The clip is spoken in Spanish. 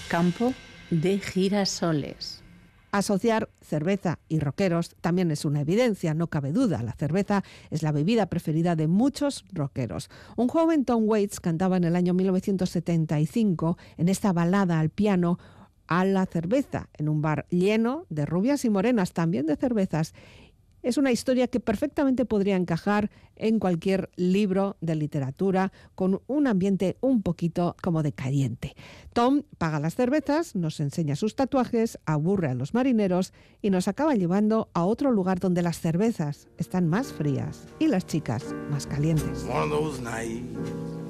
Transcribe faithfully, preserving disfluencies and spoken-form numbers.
Campo de girasoles. Asociar cerveza y rockeros también es una evidencia, no cabe duda. La cerveza es la bebida preferida de muchos rockeros. Un joven Tom Waits cantaba en el año mil novecientos setenta y cinco en esta balada al piano a la cerveza, en un bar lleno de rubias y morenas, también de cervezas. Es una historia que perfectamente podría encajar en cualquier libro de literatura con un ambiente un poquito como decadente. Tom paga las cervezas, nos enseña sus tatuajes, aburre a los marineros y nos acaba llevando a otro lugar donde las cervezas están más frías y las chicas más calientes. One of those naive